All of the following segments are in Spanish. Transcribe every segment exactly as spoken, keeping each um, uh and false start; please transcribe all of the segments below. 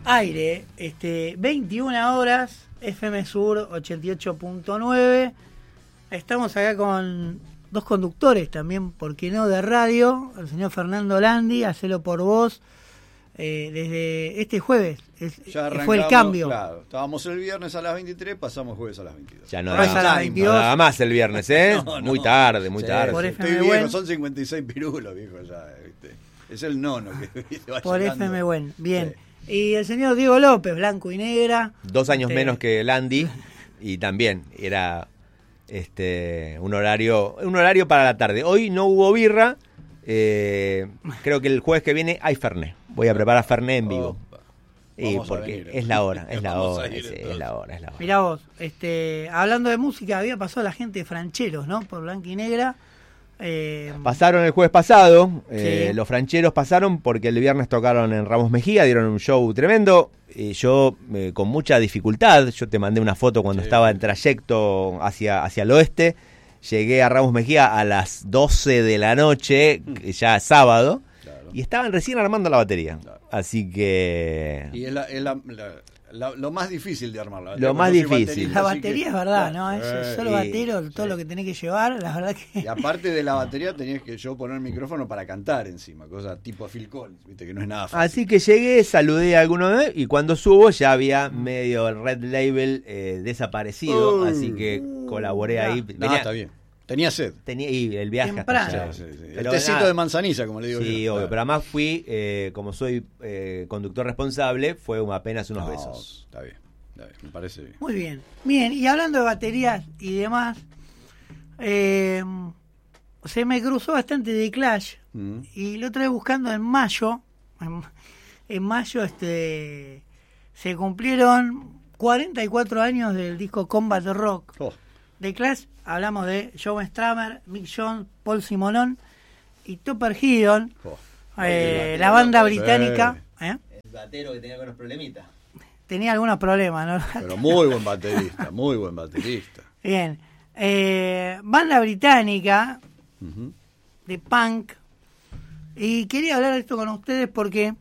aire, este, veintiuna horas, F M Sur ochenta y ocho punto nueve. Estamos acá con dos conductores también, ¿por qué no?, de radio, el señor Fernando Landi, Hacelo por Vos, eh, desde este jueves, es, fue el cambio. Claro, estábamos el viernes a las veintitrés, pasamos jueves a las veintidós. Ya no da, no da más el viernes, ¿eh? no, no. Muy tarde, muy sí, tarde. Por Estoy viejo, buen. Son cincuenta y seis pirulos, viejo, ya, ¿viste? Es el nono que va por llegando. F M Buen, bien. Sí. Y el señor Diego López, blanco y negra. Dos años este... menos que Landi, y también era este un horario un horario para la tarde. Hoy no hubo birra, eh, creo que el jueves que viene hay Fernet. Voy a preparar Fernet en vivo. Opa. Y porque venir, es la hora, es la hora, es, es la hora, es la hora. Mirá vos, este, hablando de música, había pasado la gente de Francheros, ¿no? Por blanco y negra. Eh, Pasaron el jueves pasado, eh, sí. Los Francheros pasaron porque el viernes tocaron en Ramos Mejía, dieron un show tremendo, y yo eh, con mucha dificultad, yo te mandé una foto cuando sí. estaba en trayecto hacia, hacia el oeste, llegué a Ramos Mejía a las doce de la noche, ya sábado, claro. Y estaban recién armando la batería, claro. Así que... Y es la... Es la, la... La, lo más difícil de armarla. Lo más difícil. La batería que, es verdad, claro, ¿no? Es eh, solo sí, batero, todo sí. lo que tenés que llevar, la verdad que... Y aparte de la batería tenías que yo poner el micrófono para cantar encima, cosa tipo Phil Collins, viste que no es nada fácil. Así que llegué, saludé a alguno de ellos y cuando subo ya había medio el Red Label eh, desaparecido, uh, así que colaboré uh, ahí. No, Venía, está bien. Tenía sed. Tenía, y el viaje Temprano. hasta allá. Sí, sí, sí. El tecito nada, de manzanilla, como le digo sí, yo. Sí, obvio, claro. Pero además fui, eh, como soy eh, conductor responsable, fue apenas unos no, besos. Está bien, está bien, me parece bien. Muy bien. Bien, y hablando de baterías y demás, eh, se me cruzó bastante de Clash, mm. y lo trae buscando en mayo, en, en mayo este se cumplieron cuarenta y cuatro años del disco Combat Rock. Oh. De Clash hablamos de Joe Strummer, Mick Jones, Paul Simonon y Topper Headon, oh, eh, la banda británica. ¿eh? El batero que tenía algunos problemitas. Tenía algunos problemas, ¿no? Pero muy buen baterista, muy buen baterista. Bien. Eh, banda británica uh-huh. de punk. Y quería hablar de esto con ustedes porque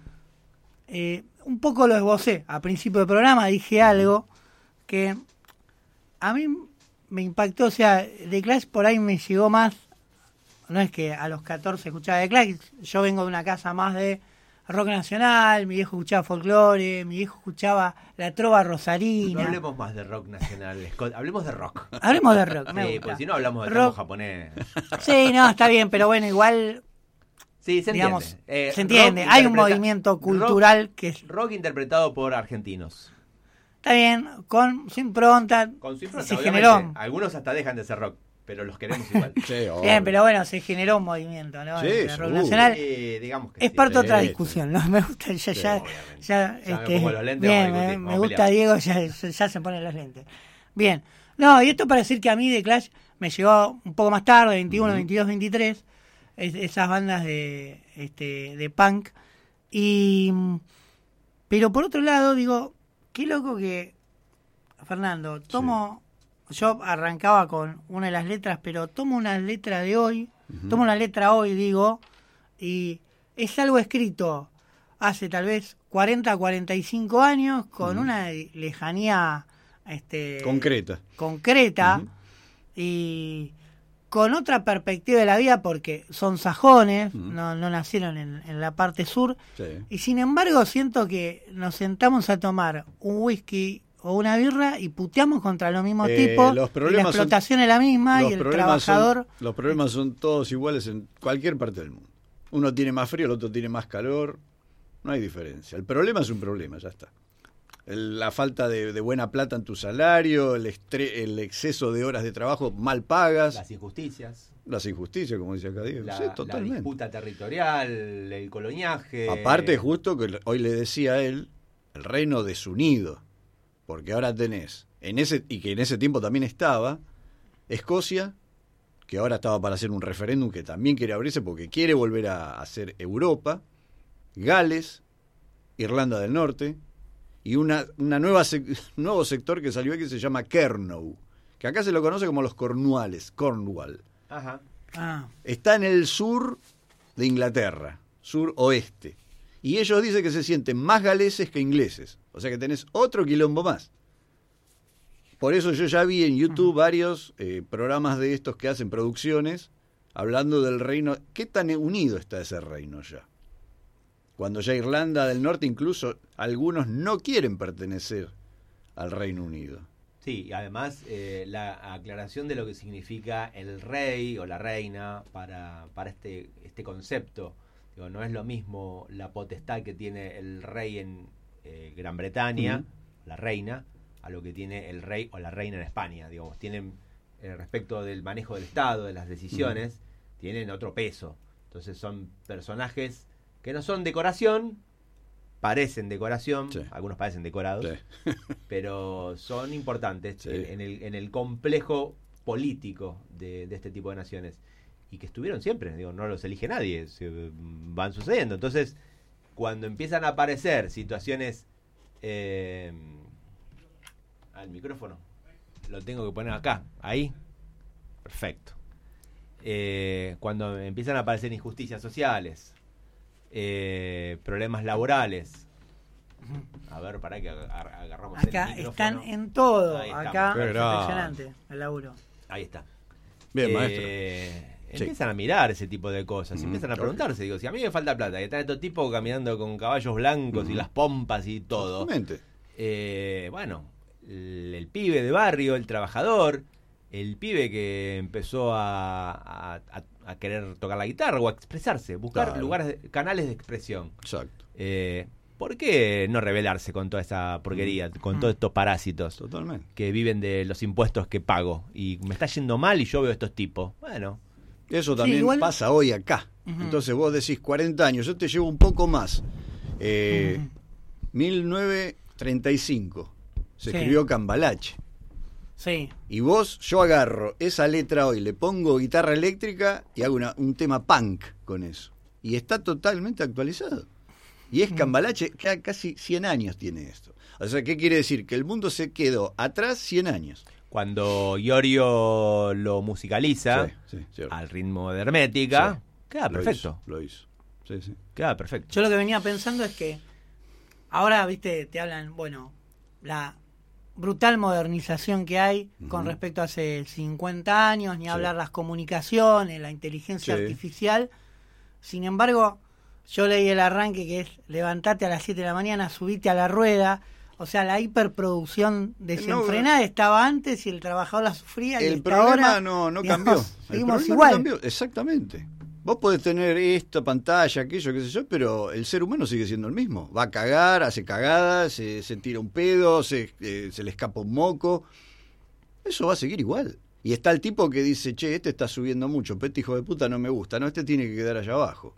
eh, un poco lo esbocé. A principio del programa dije algo que a mí me impactó. O sea, The Clash por ahí me llegó más. No es que a los catorce escuchaba The Clash. Yo vengo de una casa más de rock nacional, mi viejo escuchaba folclore, mi viejo escuchaba la trova rosarina. No hablemos más de rock nacional, Scott, hablemos de rock. Hablemos de rock, me sí, gusta. Porque si no hablamos de rock tango japonés. Sí, no, está bien, pero bueno, igual... Sí, se digamos, entiende. Eh, se entiende, hay un movimiento cultural rock, que es... Rock interpretado por argentinos. Está bien, con su impronta, con su impronta se generó... Algunos hasta dejan de ser rock, pero los queremos igual. Sí, bien, pero bueno, se generó un movimiento, ¿no? Sí, el rock nacional. Sí, digamos que es sí, parte de sí, otra sí, discusión, ¿no? Me gusta, ya, sí, ya, ya, ya este, me los lentes, bien, vamos, me, vamos me gusta Diego, ya, ya se ponen los lentes. Bien, no, y esto para decir que a mí The Clash me llegó un poco más tarde, veintiuno, uh-huh. veintidós, veintitrés, es, esas bandas de, este, de punk, y pero por otro lado, digo, qué loco que, Fernando, tomo... Sí. Yo arrancaba con una de las letras, pero tomo una letra de hoy, uh-huh. tomo una letra hoy, digo, y es algo escrito hace tal vez cuarenta, cuarenta y cinco años, con uh-huh. una lejanía este, concreta, concreta uh-huh. y con otra perspectiva de la vida, porque son sajones, uh-huh. no, no nacieron en, en la parte sur, sí. Y sin embargo siento que nos sentamos a tomar un whisky o una birra y puteamos contra los mismos eh, tipos, los y la explotación son, es la misma y el trabajador... Son, los problemas son todos iguales en cualquier parte del mundo. Uno tiene más frío, el otro tiene más calor, no hay diferencia. El problema es un problema, ya está. El, la falta de, de buena plata en tu salario, el, estre, el exceso de horas de trabajo mal pagas. Las injusticias. Las injusticias, como dice acá Diego. La, sí, totalmente. La disputa territorial, el coloniaje... Aparte, justo que hoy le decía a él, el reino desunido. Porque ahora tenés, en ese y que en ese tiempo también estaba, Escocia, que ahora estaba para hacer un referéndum que también quiere abrirse porque quiere volver a hacer Europa, Gales, Irlanda del Norte, y una, una nueva sec- nuevo sector que salió que se llama Kernow, que acá se lo conoce como los Cornualles, Cornwall. Ajá. Ah. Está en el sur de Inglaterra, sur-oeste. Y ellos dicen que se sienten más galeses que ingleses. O sea que tenés otro quilombo más. Por eso yo ya vi en YouTube varios eh, programas de estos que hacen producciones hablando del reino. ¿Qué tan unido está ese reino ya? Cuando ya Irlanda del Norte, incluso algunos no quieren pertenecer al Reino Unido. Sí, y además eh, la aclaración de lo que significa el rey o la reina para, para este, este concepto. Digo, no es lo mismo la potestad que tiene el rey en eh, Gran Bretaña, uh-huh. la reina, a lo que tiene el rey o la reina en España. Digamos, tienen eh, respecto del manejo del Estado, de las decisiones, uh-huh. tienen otro peso. Entonces son personajes que no son decoración, parecen decoración, sí. algunos parecen decorados, sí. pero son importantes sí. en, el, en el complejo político de, de este tipo de naciones. Y que estuvieron siempre, digo, no los elige nadie, se van sucediendo. Entonces, cuando empiezan a aparecer situaciones... Eh, al micrófono, lo tengo que poner acá, ahí, perfecto. Eh, cuando empiezan a aparecer injusticias sociales, eh, problemas laborales, a ver, para que agar- agarramos acá el micrófono. Están en todo, Ahí acá estamos. es impresionante el laburo. Ahí está. Bien, Eh, maestro. Empiezan sí. a mirar ese tipo de cosas, Mm, empiezan a claro. preguntarse, digo, si a mí me falta plata, y están estos tipos caminando con caballos blancos mm. y las pompas y todo. Totalmente. Eh, bueno, el, el pibe de barrio, el trabajador, el pibe que empezó a, a, a, a querer tocar la guitarra o a expresarse, buscar Claro. lugares, de- canales de expresión. Exacto. Eh, ¿Por qué no rebelarse con toda esa porquería, con todos estos parásitos Totalmente. que viven de los impuestos que pago? Y me está yendo mal y yo veo estos tipos. Bueno, Eso también igual- pasa hoy acá. Ujú. Entonces vos decís cuarenta años, yo te llevo un poco más. Eh, Ujú. mil novecientos treinta y cinco se Sí. escribió Cambalache. Sí, Y vos, yo agarro esa letra hoy, le pongo guitarra eléctrica y hago una- un tema punk con eso. Y está totalmente actualizado. Y es Cambalache, que casi cien años tiene esto. O sea, ¿qué quiere decir? Que el mundo se quedó atrás cien años. cuando Iorio lo musicaliza Sí, sí, cierto. al ritmo de Hermética, Sí. queda Lo perfecto. hizo, lo hizo. Sí, sí. Queda perfecto. yo lo que venía pensando es que ahora, viste, te hablan, bueno, la brutal modernización que hay Ujú. con respecto a hace cincuenta años, ni Sí. hablar las comunicaciones, la inteligencia Sí. artificial. Sin embargo, yo leí el arranque que es levantate a las siete de la mañana, subite a la rueda. O sea, la hiperproducción desenfrenada estaba antes y el trabajador la sufría. y El hasta problema ahora, no, no digamos, cambió. El Seguimos problema igual. no cambió. Exactamente. Vos podés tener esta pantalla, aquello, qué sé yo, pero el ser humano sigue siendo el mismo. Va a cagar, hace cagadas, se, se tira un pedo, se, eh, se le escapa un moco. Eso va a seguir igual. Y está el tipo que dice, che, este está subiendo mucho, pero este hijo de puta no me gusta. No, este tiene que quedar allá abajo.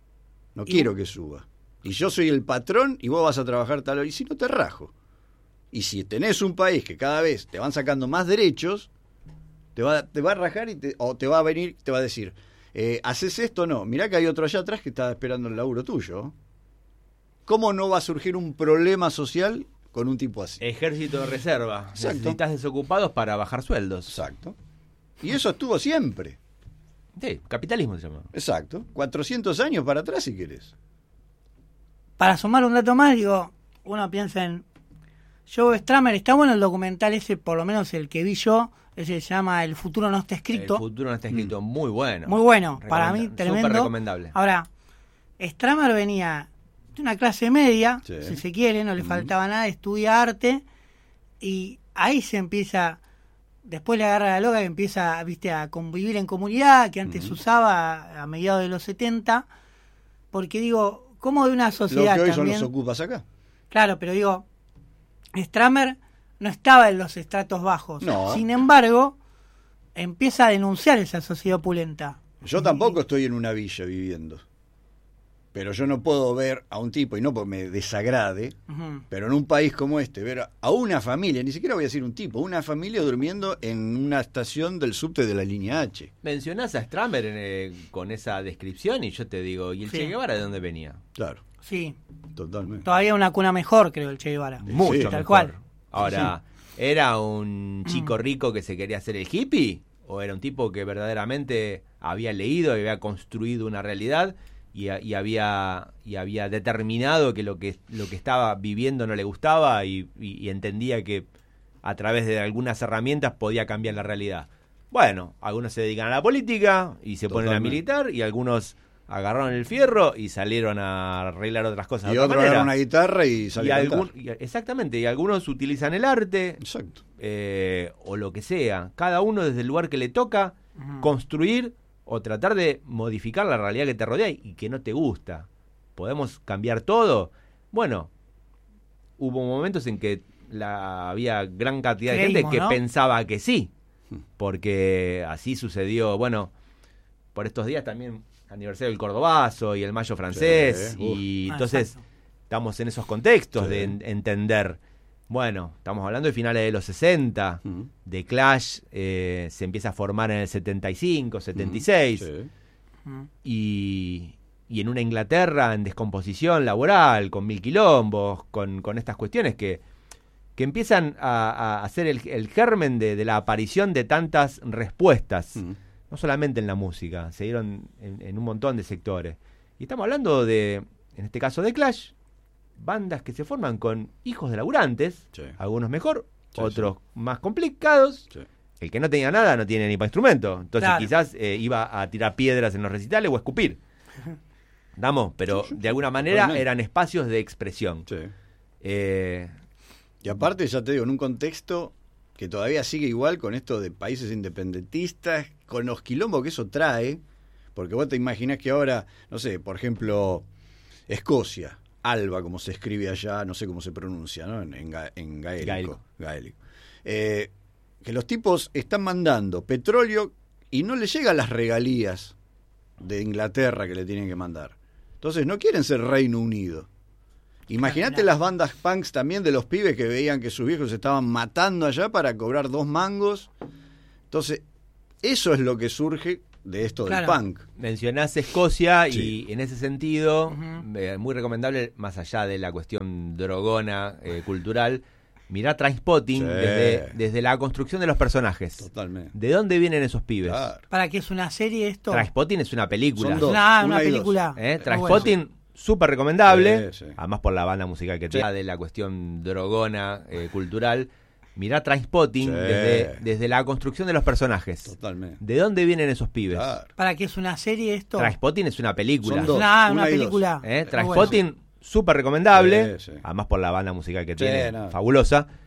No Y- quiero que suba. Y yo soy el patrón y vos vas a trabajar tal hora. Y si no, te rajo. Y si tenés un país que cada vez te van sacando más derechos, te va, te va a rajar y te, o te va a venir, te va a decir, eh, ¿haces esto o no? Mirá que hay otro allá atrás que está esperando el laburo tuyo. ¿Cómo no va a surgir un problema social con un tipo así? Ejército de reserva. Exacto. Necesitas desocupados para bajar sueldos. Exacto. Y eso estuvo siempre. Sí, capitalismo se llama. Exacto. cuatrocientos años para atrás si querés. Para sumar un dato más, digo, uno piensa en Joe Stramer. Está bueno el documental ese, por lo menos el que vi yo, ese se llama El futuro no está escrito. El futuro no está escrito. Muy bueno. Muy bueno, para Recomenda- mí tremendo. Súper recomendable. Ahora, Stramer venía de una clase media, Sí. si se quiere, no le Ujú. faltaba nada, estudia arte, y ahí se empieza, después le agarra la loca que empieza, viste, a convivir en comunidad, que antes Ujú. usaba a mediados de los setenta, porque digo, como de una Lo sociedad que hoy son también, los ocupas acá. claro, pero digo, Stramer no estaba en los estratos bajos, No. sin embargo, empieza a denunciar esa sociedad opulenta. Yo tampoco estoy en una villa viviendo. Pero yo no puedo ver a un tipo, y no porque me desagrade, Ujú. pero en un país como este, ver a- a una familia, ni siquiera voy a decir un tipo, una familia durmiendo en una estación del subte de la línea H. Mencionás a Stramer eh, con esa descripción y yo te digo, ¿y el Sí. Che Guevara de dónde venía? Claro, Sí, totalmente. todavía una cuna mejor, creo, el Che Guevara. Mucho tal mejor. cual. Ahora, ¿era un chico rico que se quería hacer el hippie? ¿O era un tipo que verdaderamente había leído y había construido una realidad y, y había y había determinado que lo que lo que estaba viviendo no le gustaba y, y, y entendía que a través de algunas herramientas podía cambiar la realidad. Bueno, algunos se dedican a la política y se ponen a militar, y algunos agarraron el fierro y salieron a arreglar otras cosas. Y de otra otro agarra manera. una guitarra y sale Y a algún- cantar. y- exactamente, y algunos utilizan el arte, Exacto. eh, o lo que sea, cada uno desde el lugar que le toca, Ujú. construir o tratar de modificar la realidad que te rodea y que no te gusta. ¿Podemos cambiar todo? Bueno, hubo momentos en que la, había gran cantidad de Creímos, gente que ¿no? pensaba que sí, porque así sucedió. Bueno, por estos días también aniversario del Cordobazo y el Mayo francés, Sí, y Ah, entonces exacto. estamos en esos contextos Sí. de en- entender. Bueno, estamos hablando de finales de los sesenta, Ujú. de Clash eh, se empieza a formar en el setenta y cinco, setenta y seis, Sí. Ujú. y, y en una Inglaterra en descomposición laboral, con mil quilombos, con, con estas cuestiones que, que empiezan a, a hacer el, el germen de, de la aparición de tantas respuestas, Ujú. no solamente en la música, se dieron en, en un montón de sectores. Y estamos hablando de, en este caso de Clash, bandas que se forman con hijos de laburantes, Sí. algunos mejor, Sí, otros más complicados. Sí. El que no tenía nada no tiene ni para instrumento. Entonces Claro. quizás eh, iba a tirar piedras en los recitales o a escupir. ¿Damos? Pero de alguna manera Totalmente. eran espacios de expresión. Sí. Eh, Y aparte, ya te digo, en un contexto que todavía sigue igual con esto de países independentistas, con los quilombos que eso trae, porque vos te imaginás que ahora, no sé, por ejemplo, Escocia, Alba, como se escribe allá, no sé cómo se pronuncia, ¿no? En, en, ga- en gaélico. Gaélico. gaélico. Eh, que los tipos están mandando petróleo y no les llegan las regalías de Inglaterra que le tienen que mandar. Entonces no quieren ser Reino Unido. Imagínate Claro. las bandas punks también de los pibes que veían que sus viejos se estaban matando allá para cobrar dos mangos. Entonces, eso es lo que surge de esto Claro. del punk. mencionás Escocia Sí. y en ese sentido, Ujú. eh, muy recomendable, más allá de la cuestión drogona, eh, cultural, mirá Trainspotting Sí. desde, desde la construcción de los personajes. Totalmente. ¿De dónde vienen esos pibes? Claro. ¿Para qué es una serie esto? Trainspotting es una película. Son dos. Una, una una y dos. película. ¿Eh? Muy Trainspotting, súper recomendable, Sí, sí. además por la banda musical que tiene, de la cuestión drogona, eh, cultural. Mirá Trainspotting Sí. desde, desde la construcción de los personajes. Totalmente. ¿De dónde vienen esos pibes? Claro. ¿Para qué es una serie esto? Trainspotting es una película. Son dos. Una, una una y dos. película. ¿Eh? Muy Trainspotting, súper recomendable, Sí, sí. además por la banda musical que Sí, tiene, no. fabulosa.